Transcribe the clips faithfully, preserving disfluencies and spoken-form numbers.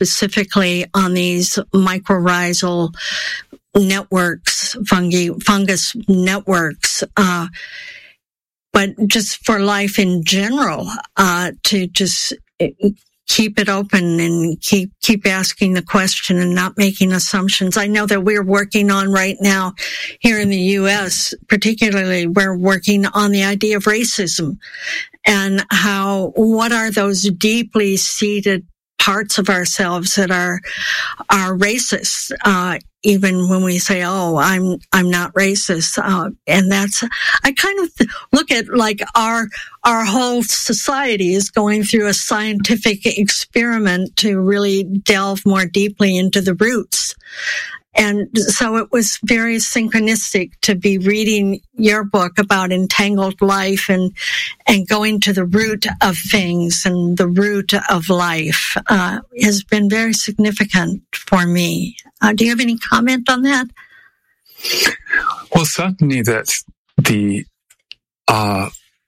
specifically on these mycorrhizal networks, fungi, fungus networks, uh, but just for life in general, uh, to just keep it open and keep, keep asking the question and not making assumptions. I know that we're working on right now here in the U S, particularly we're working on the idea of racism and how, what are those deeply seated parts of ourselves that are, are racist, uh, even when we say, oh, I'm, I'm not racist. Uh, and that's, I kind of look at like our, our whole society is going through a scientific experiment to really delve more deeply into the roots. And so it was very synchronistic to be reading your book about entangled life and, and going to the root of things and the root of life, uh, has been very significant for me. Uh, do you have any comment on that? Well, certainly that the, uh,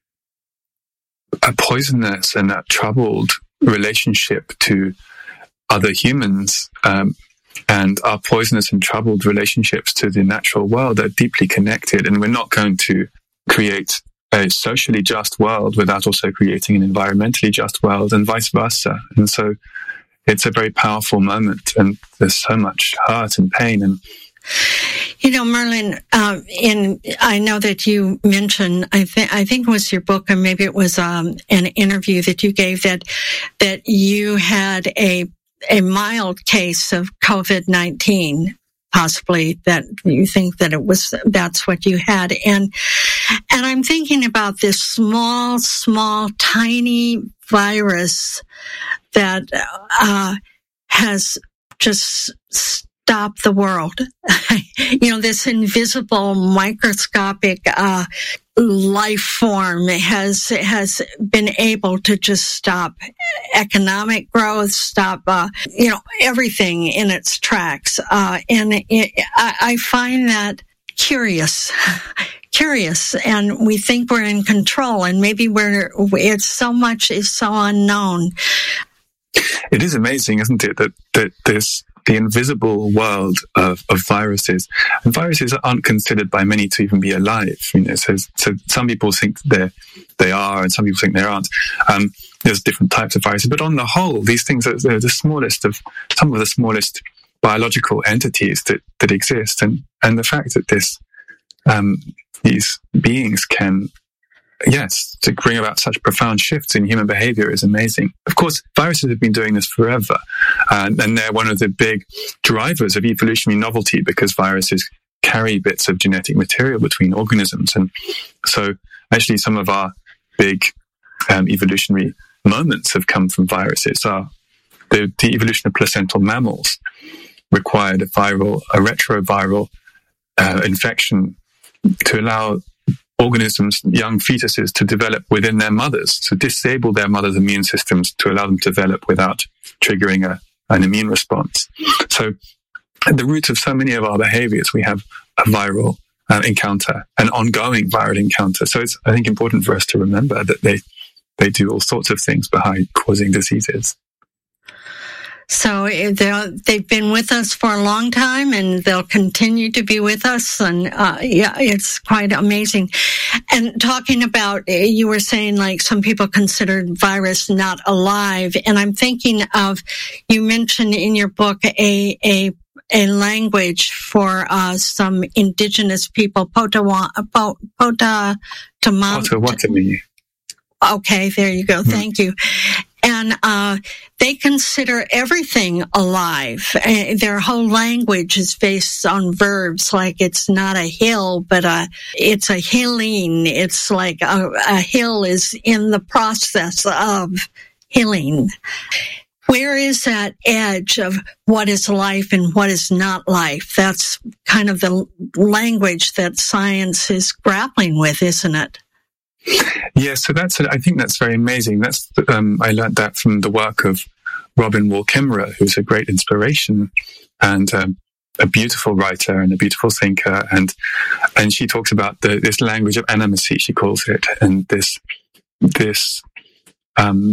a poisonous and a troubled relationship to other humans, um, and our poisonous and troubled relationships to the natural world are deeply connected. And we're not going to create a socially just world without also creating an environmentally just world, and vice versa. And so it's a very powerful moment, and there's so much hurt and pain. And you know, Merlin, uh, in I know that you mentioned, I think I think it was your book, or maybe it was um, an interview that you gave, that that you had a a mild case of COVID nineteen, possibly, that you think that it was, that's what you had. And, and I'm thinking about this small, small, tiny virus that, uh, has just stopped the world. You know, this invisible microscopic, uh, life form has has been able to just stop economic growth, stop uh, you know everything in its tracks, uh, and it, I, I find that curious, curious. And we think we're in control, and maybe we're. It's so much is so unknown. It is amazing, isn't it, that that this. The invisible world of, of viruses. And viruses aren't considered by many to even be alive. You know, so, so some people think they they are, and some people think they aren't. Um, there's different types of viruses, but on the whole, these things are they're the smallest of some of the smallest biological entities that, that exist. And and the fact that this um, these beings can. Yes, to bring about such profound shifts in human behavior is amazing. Of course, viruses have been doing this forever, and, and they're one of the big drivers of evolutionary novelty, because viruses carry bits of genetic material between organisms. And so actually some of our big um, evolutionary moments have come from viruses. Our, the, the evolution of placental mammals required a viral, a retroviral uh, infection to allow organisms, young fetuses, to develop within their mothers, to disable their mother's immune systems, to allow them to develop without triggering a, an immune response. So at the root of so many of our behaviors, we have a viral uh, encounter, an ongoing viral encounter. So it's, I think, important for us to remember that they, they do all sorts of things behind causing diseases. So they've been with us for a long time, and they'll continue to be with us. And uh, yeah, it's quite amazing. And talking about, you were saying like some people considered virus not alive, and I'm thinking of, you mentioned in your book a a a language for uh, some indigenous people, Potawa, Pota, Potawatomi. Okay, there you go. Thank you. And uh they consider everything alive. Uh, their whole language is based on verbs, like it's not a hill, but a, it's a hilling. It's like a, a hill is in the process of healing. Where is that edge of what is life and what is not life? That's kind of the language that science is grappling with, isn't it? Yeah, so that's, I think that's very amazing. That's, um, I learned that from the work of Robin Wall Kimmerer, who's a great inspiration and um, a beautiful writer and a beautiful thinker. And, and she talks about the, this language of animacy, she calls it, and this, this, um,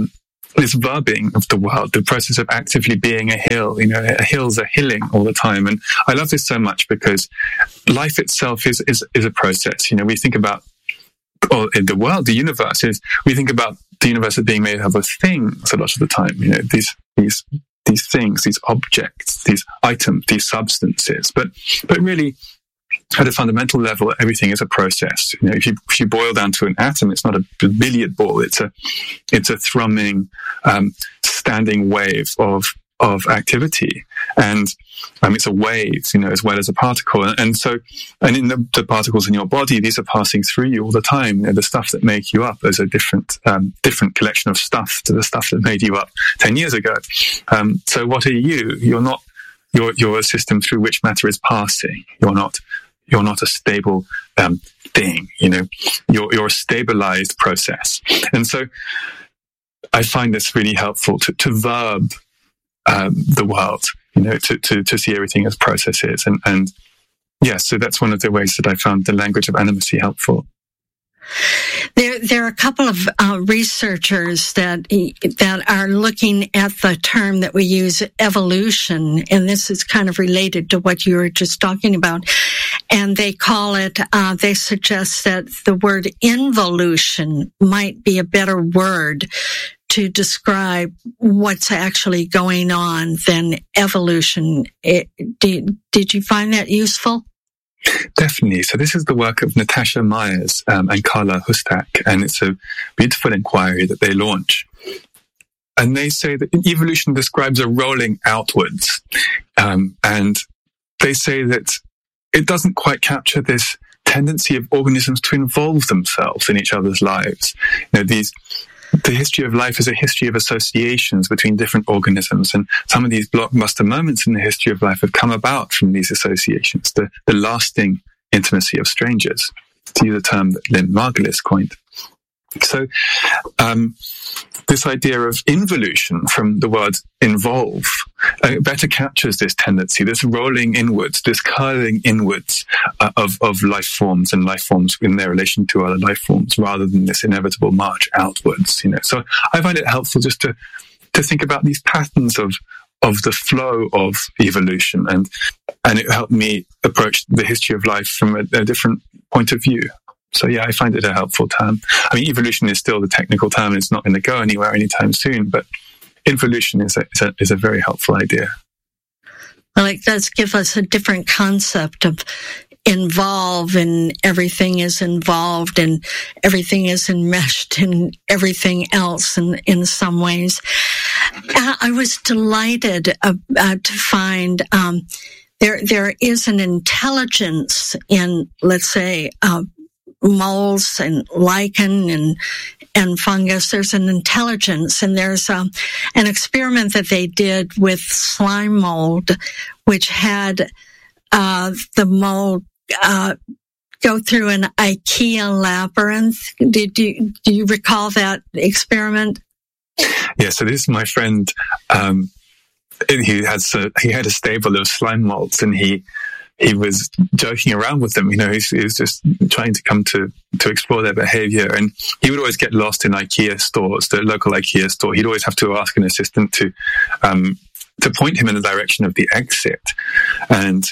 this verbing of the world, the process of actively being a hill. You know, hills are hilling all the time. And I love this so much because life itself is, is, is a process. You know, we think about, or in the world, the universe is, we think about the universe as being made up of things a lot of the time. You know, these, these, these things, these objects, these items, these substances. But, but really, at a fundamental level, everything is a process. You know, if you if you boil down to an atom, it's not a billiard ball. It's a it's a thrumming, um, standing wave of of activity, and um, it's a wave, you know, as well as a particle. And, and so, and in the, the particles in your body, these are passing through you all the time. You know, the stuff that make you up is a different um, different collection of stuff to the stuff that made you up ten years ago. Um, so, what are you? You're not. You're you're a system through which matter is passing. You're not. You're not a stable um, thing, you know. You're you're a stabilized process, and so I find this really helpful to, to verb um, the world, you know, to, to to see everything as processes, and and yeah, so that's one of the ways that I found the language of animacy helpful. There, there are a couple of uh, researchers that that are looking at the term that we use, evolution, and this is kind of related to what you were just talking about. And they call it, uh, they suggest that the word involution might be a better word to describe what's actually going on than evolution. It, did, did you find that useful? Definitely. So this is the work of Natasha Myers um, and Carla Hustak, and it's a beautiful inquiry that they launch. And they say that evolution describes a rolling outwards, um, and they say that it doesn't quite capture this tendency of organisms to involve themselves in each other's lives. You know, these. The history of life is a history of associations between different organisms, and some of these blockbuster moments in the history of life have come about from these associations, the, the lasting intimacy of strangers, to use a term that Lynn Margulis coined. So um, this idea of involution from the word involve uh, better captures this tendency, this rolling inwards, this curling inwards uh, of, of life forms and life forms in their relation to other life forms, rather than this inevitable march outwards. You know, so I find it helpful just to to think about these patterns of of the flow of evolution, and and it helped me approach the history of life from a, a different point of view. So yeah, I find it a helpful term. I mean, evolution is still the technical term; it's not going to go anywhere anytime soon. But involution is a, is a is a very helpful idea. Well, it does give us a different concept of involve, and everything is involved, and everything is enmeshed in everything else. In in some ways, uh, I was delighted uh, uh, to find um, there there is an intelligence in, let's say, Uh, molds and lichen and and fungus. There's an intelligence, and there's um, an experiment that they did with slime mold, which had uh, the mold uh, go through an IKEA labyrinth. Did you do you recall that experiment? Yeah. So this is my friend. Um, he has a, he had a stable of slime molds, and he. He was joking around with them, you know, he, he was just trying to come to, to explore their behavior. And he would always get lost in IKEA stores, the local IKEA store. He'd always have to ask an assistant to, um, to point him in the direction of the exit. And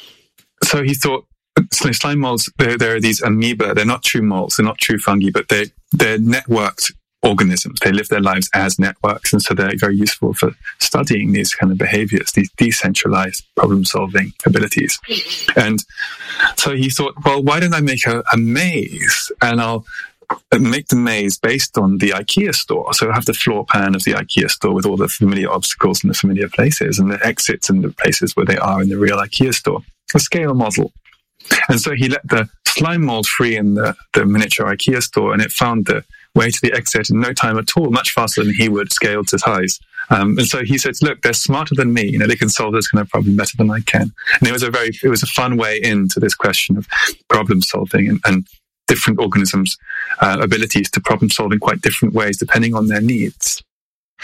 so he thought, so slime molds, there, there are these amoeba. They're not true molds. They're not true fungi, but they, they're networked organisms. They live their lives as networks, and so they're very useful for studying these kind of behaviors, these decentralized problem-solving abilities. And so he thought, well, why don't I make a, a maze, and I'll make the maze based on the IKEA store. So I have the floor plan of the IKEA store with all the familiar obstacles and the familiar places, and the exits and the places where they are in the real IKEA store. A scale model. And so he let the slime mold free in the, the miniature IKEA store, and it found the way to the exit in no time at all, much faster than he would scale to size. Um, and so he said, look, they're smarter than me. You know, they can solve this kind of problem better than I can. And it was a very, it was a fun way into this question of problem solving, and, and different organisms' uh, abilities to problem solve in quite different ways depending on their needs.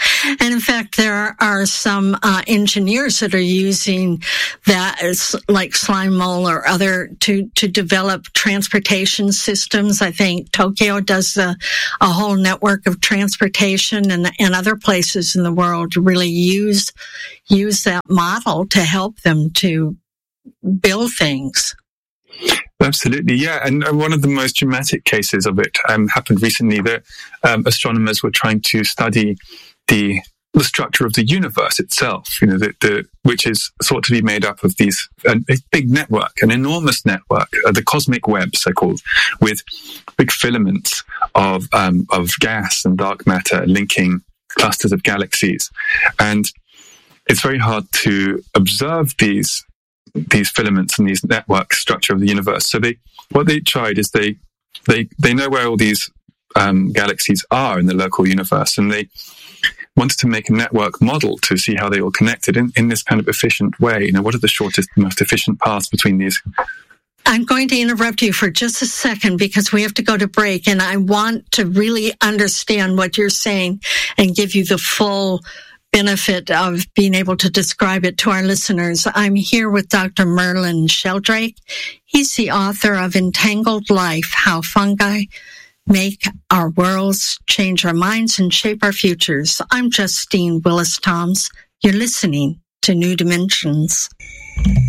And in fact, there are, are some uh, engineers that are using that as like slime mold or other to, to develop transportation systems. I think Tokyo does a, a whole network of transportation, and, and other places in the world really use, use that model to help them to build things. Absolutely, yeah. And one of the most dramatic cases of it um, happened recently that um, astronomers were trying to study the the structure of the universe itself, you know, the, the, which is thought to be made up of these, a, a big network, an enormous network, uh, the cosmic web, so called, with big filaments of, um, of gas and dark matter linking clusters of galaxies. And it's very hard to observe these, these filaments and these network structure of the universe. So they, what they tried is they, they, they know where all these, um, galaxies are in the local universe, and they wanted to make a network model to see how they all connected in, in this kind of efficient way. You know, what are the shortest, most efficient paths between these? I'm going to interrupt you for just a second because we have to go to break, and I want to really understand what you're saying and give you the full benefit of being able to describe it to our listeners. I'm here with Doctor Merlin Sheldrake. He's the author of Entangled Life, How Fungi Make Our Worlds, Change Our Minds, and Shape Our Futures. I'm Justine Willis-Toms. You're listening to New Dimensions.